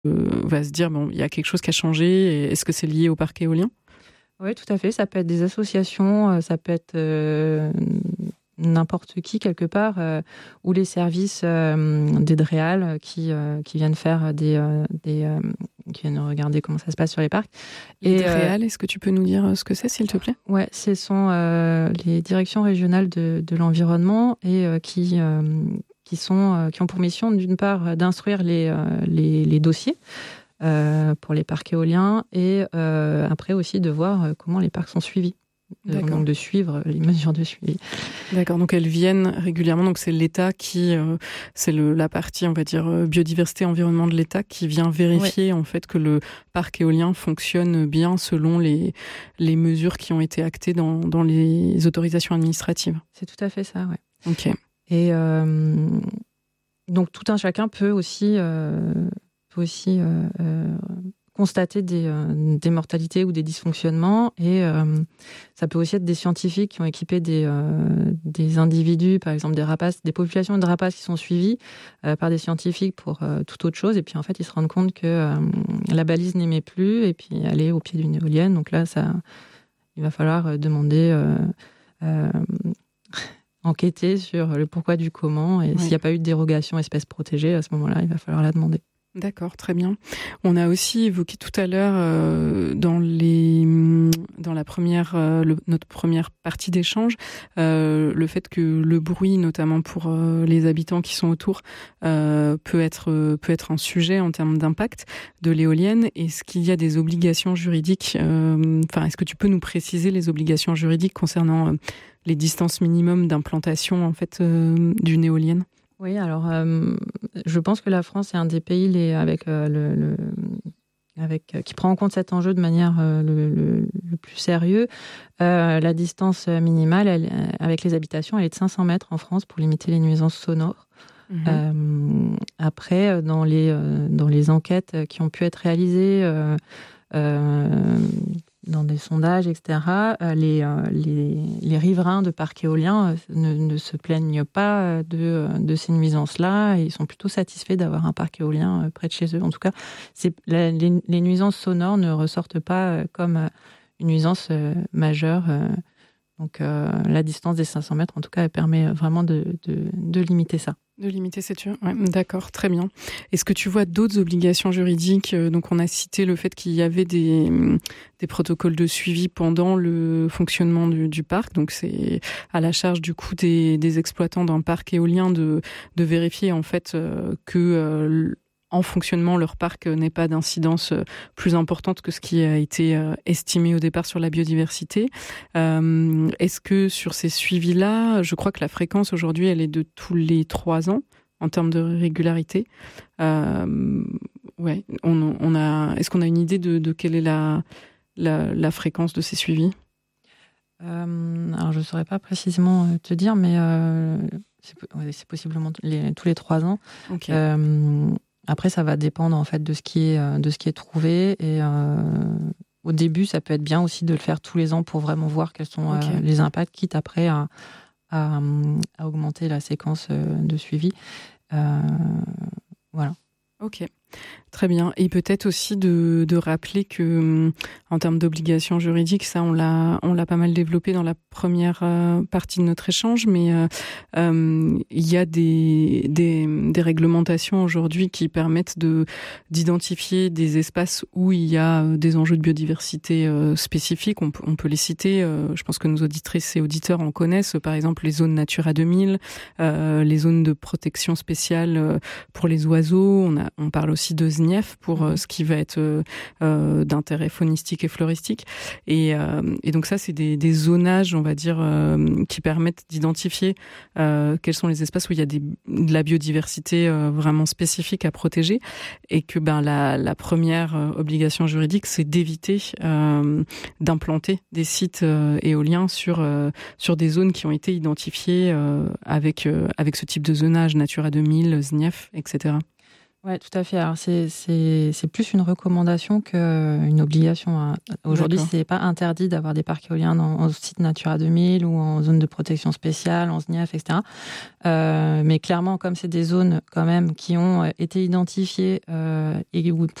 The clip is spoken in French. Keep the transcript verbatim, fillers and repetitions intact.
va se dire bon, il y a quelque chose qui a changé. Est-ce que c'est lié au parc éolien ? Oui, tout à fait. Ça peut être des associations, ça peut être euh, n'importe qui quelque part, euh, ou les services euh, des DREAL qui euh, qui viennent faire des euh, des euh, qui viennent regarder comment ça se passe sur les parcs. Et les DREAL, euh, est-ce que tu peux nous dire ce que c'est, s'il te plaît ? Ouais, ce sont euh, les directions régionales de de l'environnement et euh, qui euh, qui sont euh, qui ont pour mission d'une part d'instruire les euh, les, les dossiers. Euh, pour les parcs éoliens et euh, après aussi de voir euh, comment les parcs sont suivis. Euh, donc de suivre les mesures de suivi. D'accord, donc elles viennent régulièrement, donc c'est l'État qui, euh, c'est le, la partie, on va dire, biodiversité, environnement de l'État qui vient vérifier oui. en fait que le parc éolien fonctionne bien selon les, les mesures qui ont été actées dans, dans les autorisations administratives. C'est tout à fait ça, oui. Ok. Et euh, donc tout un chacun peut aussi... Euh, peut aussi euh, euh, constater des, euh, des mortalités ou des dysfonctionnements et euh, ça peut aussi être des scientifiques qui ont équipé des, euh, des individus, par exemple des rapaces, des populations de rapaces qui sont suivies euh, par des scientifiques pour euh, toute autre chose et puis en fait ils se rendent compte que euh, la balise n'émet plus et puis elle est au pied d'une éolienne, donc là ça, il va falloir demander euh, euh, enquêter sur le pourquoi du comment et oui. s'il n'y a pas eu de dérogation espèce protégée, à ce moment-là il va falloir la demander. D'accord, très bien. On a aussi évoqué tout à l'heure euh, dans les dans la première euh, le, notre première partie d'échange euh, le fait que le bruit, notamment pour euh, les habitants qui sont autour, euh, peut être euh, peut être un sujet en termes d'impact de l'éolienne. Est-ce qu'il y a des obligations juridiques euh, Enfin, est-ce que tu peux nous préciser les obligations juridiques concernant euh, les distances minimum d'implantation en fait euh, d'une éolienne ? Oui, alors euh, je pense que la France est un des pays les, avec, euh, le, le, avec, euh, qui prend en compte cet enjeu de manière euh, le, le, le plus sérieux. Euh, la distance minimale elle, avec les habitations, elle est de cinq cents mètres en France pour limiter les nuisances sonores. Mmh. Euh, après, dans les, euh, dans les enquêtes qui ont pu être réalisées, euh, euh, dans des sondages, et cetera, les, les, les riverains de parcs éoliens ne, ne se plaignent pas de, de ces nuisances-là et ils sont plutôt satisfaits d'avoir un parc éolien près de chez eux. En tout cas, c'est, la, les, les nuisances sonores ne ressortent pas comme une nuisance majeure. Donc, euh, la distance des cinq cents mètres, en tout cas, elle permet vraiment de, de, de limiter ça. De limiter, c'est sûr. Ouais, d'accord, très bien. Est-ce que tu vois d'autres obligations juridiques ? Donc, on a cité le fait qu'il y avait des, des protocoles de suivi pendant le fonctionnement du, du parc. Donc, c'est à la charge du coup des, des exploitants d'un parc éolien de, de vérifier en fait euh, que euh, en fonctionnement, leur parc n'ait pas d'incidence plus importante que ce qui a été estimé au départ sur la biodiversité. Euh, est-ce que sur ces suivis-là, je crois que la fréquence aujourd'hui, elle est de tous les trois ans en termes de régularité. Euh, ouais, on, on a. Est-ce qu'on a une idée de, de quelle est la, la, la fréquence de ces suivis ? euh, Alors, je ne saurais pas précisément te dire, mais euh, c'est, c'est possiblement les, tous les trois ans. Okay. Euh, Après, ça va dépendre en fait de ce qui est de ce qui est trouvé. Et euh, au début, ça peut être bien aussi de le faire tous les ans pour vraiment voir quels sont okay. euh, les impacts, quitte après à, à, à augmenter la séquence de suivi. Euh, voilà. Ok. Très bien. Et peut-être aussi de, de rappeler que, en termes d'obligations juridiques, ça, on l'a, on l'a pas mal développé dans la première euh, partie de notre échange, mais euh, euh, il y a des, des, des réglementations aujourd'hui qui permettent de, d'identifier des espaces où il y a des enjeux de biodiversité euh, spécifiques. On, on peut les citer. Euh, je pense que nos auditrices et auditeurs en connaissent. Par exemple, les zones Natura deux mille, euh, les zones de protection spéciale euh, pour les oiseaux. On a, on parle aussi de Z N I F pour euh, ce qui va être euh, d'intérêt faunistique et floristique. Et, euh, et donc ça, c'est des, des zonages, on va dire, euh, qui permettent d'identifier euh, quels sont les espaces où il y a des, de la biodiversité euh, vraiment spécifique à protéger. Et que ben, la, la première euh, obligation juridique, c'est d'éviter euh, d'implanter des sites euh, éoliens sur, euh, sur des zones qui ont été identifiées euh, avec, euh, avec ce type de zonage, Natura deux mille, Z N I F, et cetera. Ouais, tout à fait. Alors c'est c'est c'est plus une recommandation qu'une obligation. Aujourd'hui, D'accord. c'est pas interdit d'avoir des parcs éoliens en, en site Natura deux mille ou en zone de protection spéciale, en S N I A F, et cetera. Euh, mais clairement, comme c'est des zones quand même qui ont été identifiées euh, et où